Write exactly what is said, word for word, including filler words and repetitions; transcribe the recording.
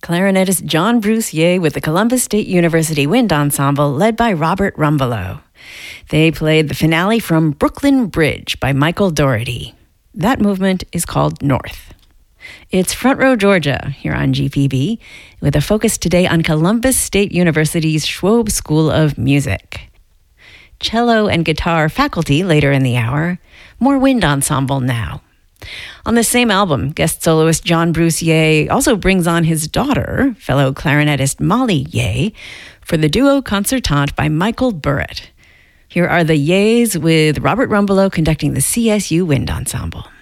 clarinetist John Bruce Yeh with the Columbus State University Wind Ensemble led by Robert Rumbelow. They played the finale from Brooklyn Bridge by Michael Dougherty. That movement is called North. It's Front Row Georgia here on G P B, with a focus today on Columbus State University's Schwob School of Music. Cello and guitar faculty later in the hour, more wind ensemble now. On the same album, guest soloist John Bruce Yeh also brings on his daughter, fellow clarinetist Molly Yeh, for the duo concertante by Michael Burritt. Here are the Yehs with Robert Rumbelow conducting the C S U Wind Ensemble.